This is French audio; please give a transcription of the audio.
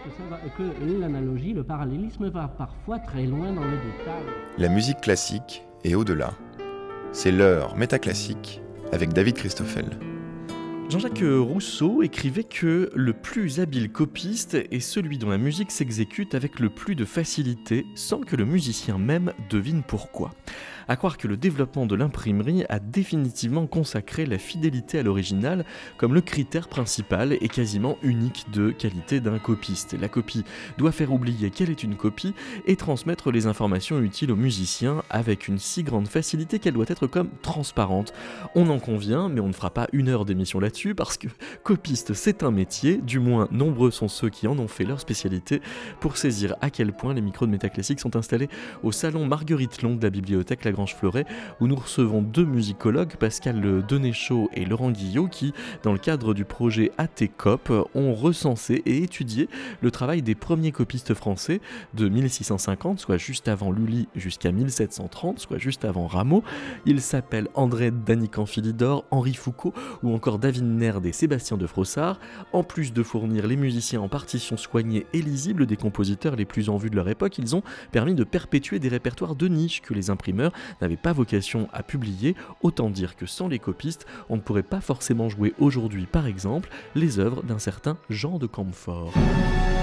que l'analogie, le parallélisme va parfois très loin dans le détail. La musique classique et au-delà. C'est l'heure métaclassique avec David Christoffel. Jean-Jacques Rousseau écrivait que le plus habile copiste est celui dont la musique s'exécute avec le plus de facilité sans que le musicien même devine pourquoi. À croire que le développement de l'imprimerie a définitivement consacré la fidélité à l'original comme le critère principal et quasiment unique de qualité d'un copiste. La copie doit faire oublier qu'elle est une copie et transmettre les informations utiles aux musiciens avec une si grande facilité qu'elle doit être comme transparente. On en convient, mais on ne fera pas une heure d'émission là-dessus parce que copiste c'est un métier, du moins nombreux sont ceux qui en ont fait leur spécialité pour saisir à quel point les micros de Métaclassique sont installés au salon Marguerite Long de la bibliothèque Lagrange-Fleuret où nous recevons deux musicologues, Pascal Denéchaud et Laurent Guillot, qui, dans le cadre du projet ATCOP, ont recensé et étudié le travail des premiers copistes français de 1650, soit juste avant Lully, jusqu'à 1730, soit juste avant Rameau. Ils s'appellent André Danican-Philidor, Henri Foucault ou encore David Nerd et Sébastien de Frossard. En plus de fournir les musiciens en partitions soignées et lisibles des compositeurs les plus en vue de leur époque, ils ont permis de perpétuer des répertoires de niche que les imprimeurs n'avaient pas vocation à publier. Autant dire que sans les copistes, on ne pourrait pas forcément jouer aujourd'hui, par exemple, les œuvres d'un certain Jean de Campfort.